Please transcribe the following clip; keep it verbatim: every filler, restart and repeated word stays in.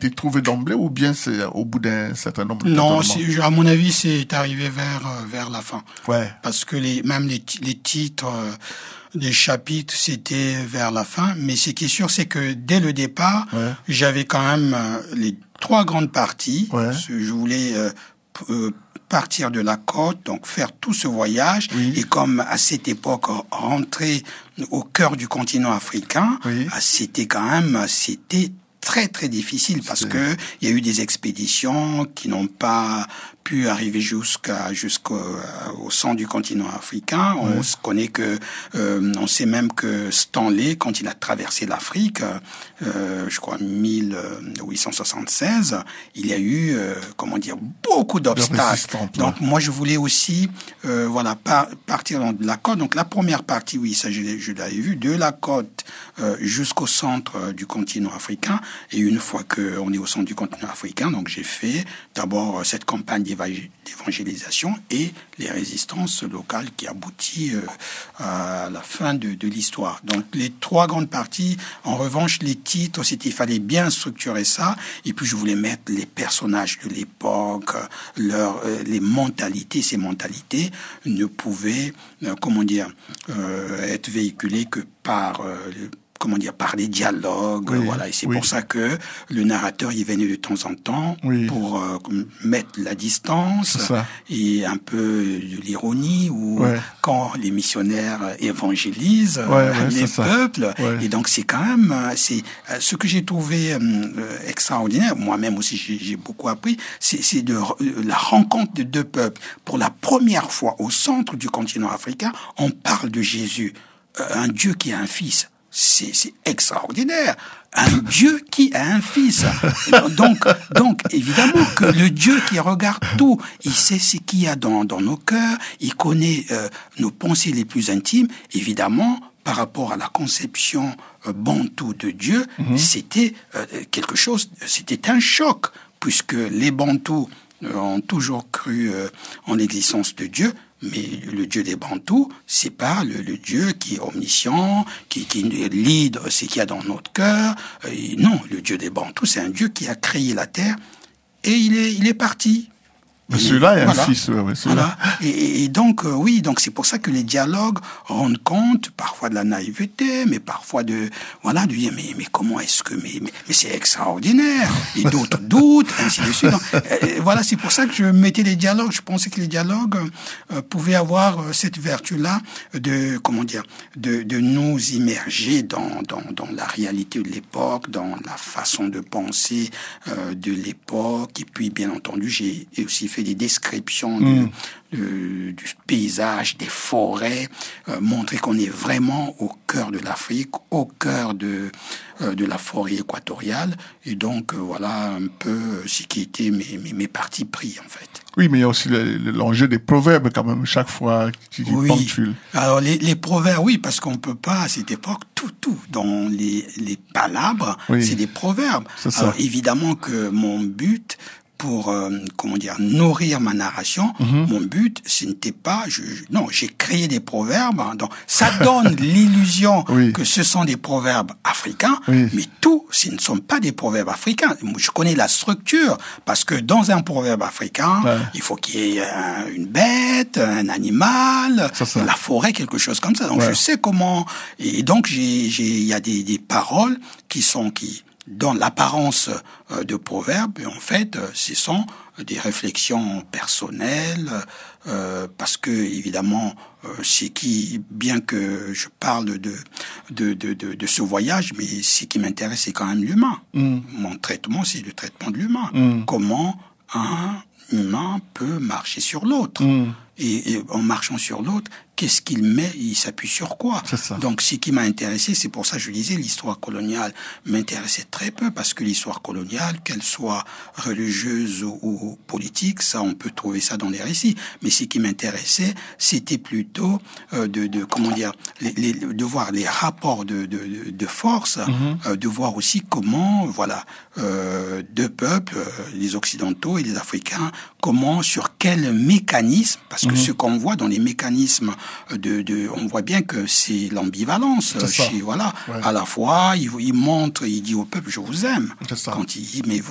été trouvé d'emblée ou bien c'est au bout d'un certain nombre de Non, c'est, à mon avis, c'est arrivé vers euh, vers la fin. Ouais. Parce que les même les, les titres euh, des chapitres, c'était vers la fin. Mais ce qui est sûr, c'est que dès le départ, ouais. j'avais quand même euh, les trois grandes parties. Ouais. Je voulais euh, p- euh, partir de la côte, donc faire tout ce voyage, oui. et comme à cette époque rentrer au cœur du continent africain, oui. c'était quand même, c'était très très difficile parce c'est... que il y a eu des expéditions qui n'ont pas pu arriver jusqu'à jusqu'au au centre du continent africain. Oui. On se connaît que, euh, on sait même que Stanley, quand il a traversé l'Afrique, euh, je crois mille huit cent soixante-seize, il y a eu, euh, comment dire, beaucoup d'obstacles. Donc moi je voulais aussi, euh, voilà, par, partir de la côte. Donc la première partie, oui, ça je, je l'avais vu, de la côte euh, jusqu'au centre euh, du continent africain. Et une fois que on est au centre du continent africain, donc j'ai fait d'abord euh, cette campagne d'évangélisation et les résistances locales qui aboutit euh, à la fin de, de l'histoire. Donc les trois grandes parties, en revanche, les titres, c'était, il fallait bien structurer ça, et puis je voulais mettre les personnages de l'époque, leur, euh, les mentalités, ces mentalités ne pouvaient, euh, comment dire, euh, être véhiculées que par... Euh, comment dire, par les dialogues, oui, voilà. Et c'est oui. pour ça que le narrateur y venait de temps en temps oui. pour euh, mettre la distance et un peu de l'ironie, ou ouais. quand les missionnaires évangélisent ouais, ouais, les peuples. Ouais. Et donc c'est quand même, c'est ce que j'ai trouvé euh, extraordinaire. Moi-même aussi, j'ai, j'ai beaucoup appris. C'est, c'est de euh, la rencontre de deux peuples. Pour la première fois au centre du continent africain, on parle de Jésus, euh, un Dieu qui a un fils. C'est, c'est extraordinaire. Un Dieu qui a un fils. Donc, donc, évidemment que le Dieu qui regarde tout, il sait ce qu'il y a dans, dans nos cœurs, il connaît euh, nos pensées les plus intimes. Évidemment, par rapport à la conception euh, bantoue de Dieu, mm-hmm. c'était euh, quelque chose, c'était un choc, puisque les bantous euh, ont toujours cru euh, en l'existence de Dieu. Mais le Dieu des Bantous, c'est pas le, le Dieu qui est omniscient, qui, qui lit ce qu'il y a dans notre cœur. Et non, le Dieu des Bantous, c'est un Dieu qui a créé la terre et il est, il est parti. Mais celui-là est voilà. un fils, ouais, voilà. Et, et donc, euh, oui, donc c'est pour ça que les dialogues rendent compte parfois de la naïveté, mais parfois de, voilà, de dire, mais, mais comment est-ce que, mais, mais, mais c'est extraordinaire. Et d'autres doutent, ainsi de suite. Donc, euh, voilà, c'est pour ça que je mettais les dialogues. Je pensais que les dialogues euh, pouvaient avoir euh, cette vertu-là de, comment dire, de, de nous immerger dans, dans, dans la réalité de l'époque, dans la façon de penser euh, de l'époque. Et puis, bien entendu, j'ai aussi fait des descriptions mmh. de, de, du paysage, des forêts, euh, montrer qu'on est vraiment au cœur de l'Afrique, au cœur de, euh, de la forêt équatoriale. Et donc, euh, voilà un peu ce qui était mes, mes, mes partis pris, en fait. Oui, mais il y a aussi le, l'enjeu des proverbes, quand même, chaque fois qui, qui oui. ponctuent. Alors, les, les proverbes, oui, parce qu'on peut pas, à cette époque, tout, tout, dans les, les palabres, oui. c'est des proverbes. C'est Alors, ça. évidemment que mon but, pour euh, comment dire, nourrir ma narration, mm-hmm. mon but, ce n'était pas, je, je, non, j'ai créé des proverbes, hein, donc ça donne l'illusion oui. que ce sont des proverbes africains, oui. mais tous, ce ne sont pas des proverbes africains. Je connais la structure, parce que dans un proverbe africain, ouais. il faut qu'il y ait un, une bête, un animal, ça, ça. la forêt, quelque chose comme ça. Donc ouais. je sais comment, et donc j'ai, j'ai, il y a des, des paroles qui sont qui dans l'apparence euh, de proverbes, en fait, euh, ce sont des réflexions personnelles, euh, parce que évidemment, euh, c'est qui, bien que je parle de de de de, de ce voyage, mais ce qui m'intéresse, c'est quand même l'humain. Mm. Mon traitement, c'est le traitement de l'humain. Mm. Comment un humain peut marcher sur l'autre. Mm. Et, et en marchant sur l'autre, qu'est-ce qu'il met? Il s'appuie sur quoi? Donc, ce qui m'a intéressé, c'est pour ça que je disais, l'histoire coloniale m'intéressait très peu, parce que l'histoire coloniale, qu'elle soit religieuse ou, ou politique, ça, on peut trouver ça dans les récits. Mais ce qui m'intéressait, c'était plutôt euh, de, de, comment dire, les, les, de voir les rapports de, de, de force, mm-hmm. euh, de voir aussi comment, voilà, euh, deux peuples, euh, les Occidentaux et les Africains, comment, sur quel mécanisme, parce que mmh. ce qu'on voit dans les mécanismes de, de, on voit bien que c'est l'ambivalence. C'est chez, voilà, ouais. à la fois, il, il montre, il dit au peuple, je vous aime. Quand il dit, mais